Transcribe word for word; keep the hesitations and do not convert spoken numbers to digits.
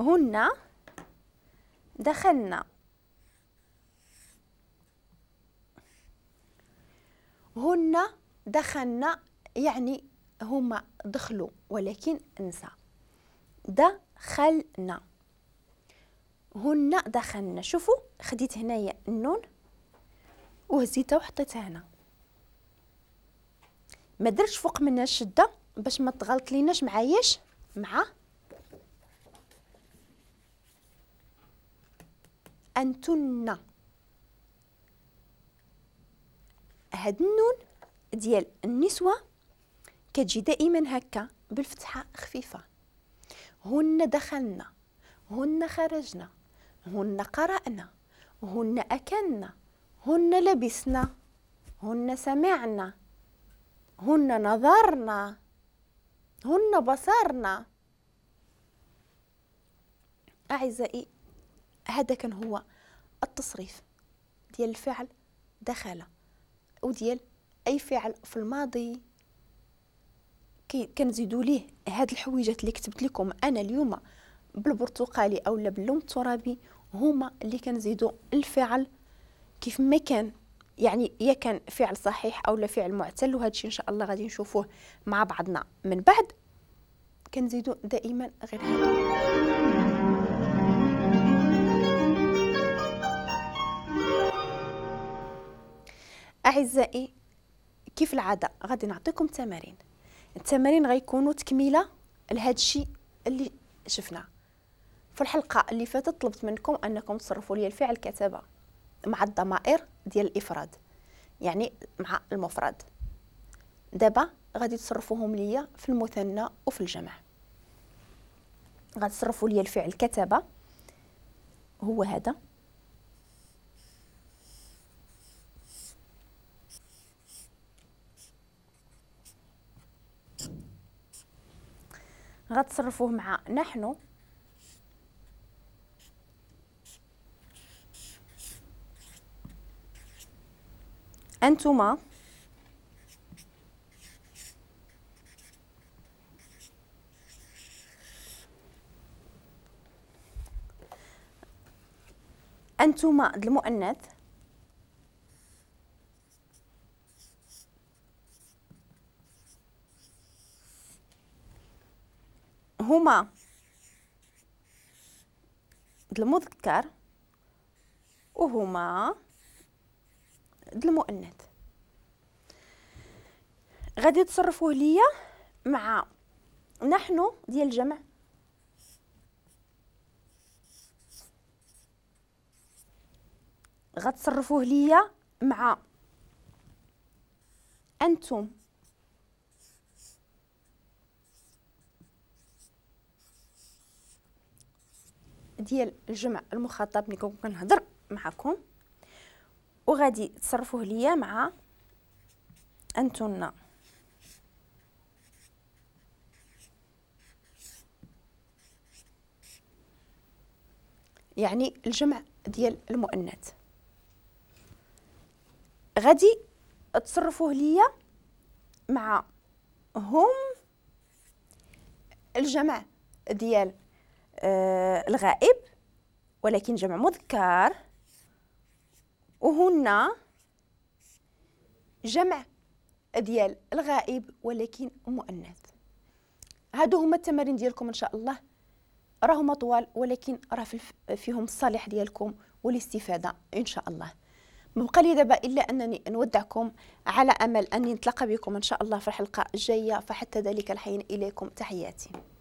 هن دخلن. هن دخلن يعني هما دخلوا ولكن انسى. دخلنا. هن دخلن. شوفوا خديت هنايا النون وهزيتها وحطيتها هنا، ما درتش فوق منها الشده باش ما تغلط ليناش معاياش مع انتن. هاد النون ديال النسوه كتجي دائما هكا بالفتحه خفيفه. هن دخلنا، هن خرجنا، هن قرأنا، هن أكلنا، هن لبسنا، هن سمعنا، هن نظرنا، هن بصرنا. أعزائي هذا كان هو التصريف ديال الفعل دخل وديال أي فعل في الماضي. كنزيدوا ليه هاد الحويجات اللي كتبت لكم انا اليوم بالبرتقالي اولا باللون الترابي، هما اللي كنزيدوا الفعل كيف ما كان، يعني يا كان فعل صحيح اولا فعل معتل، وهذا الشيء ان شاء الله غادي نشوفوه مع بعضنا من بعد. كنزيدوا دائما غير هذا. اعزائي كيف العاده غادي نعطيكم تمارين. التمارين غيكونوا تكميله لهذا الشيء اللي شفناه في الحلقه اللي فاتت. طلبت منكم انكم تصرفوا لي الفعل كتب مع الضمائر ديال الافراد، يعني مع المفرد. دابا غادي تصرفوهم ليا في المثنى وفي الجمع. غادي تصرفوا لي الفعل كتب هو هذا، غتصرفوه مع نحن، أنتما، أنتما المؤنث، هما المذكر، وهما المؤنث. غادي تصرفوه ليا مع نحن ديال الجمع، غتصرفوه ليا مع أنتم ديال الجمع المخاطب ملي كنكون كنهضر معكم، وغادي تصرفوه ليا مع أنتن. يعني الجمع ديال المؤنث. غادي تصرفوه ليا مع هم الجمع ديال آه الغائب ولكن جمع مذكر، وهن جمع ديال الغائب ولكن مؤنث. هادو هما التمارين ديالكم ان شاء الله، راهما طوال ولكن راه فيهم الصالح ديالكم والاستفاده ان شاء الله. ما بقى لي دابا الا انني نودعكم على امل اني نتلاقى بكم ان شاء الله في الحلقه الجايه، فحتى ذلك الحين اليكم تحياتي.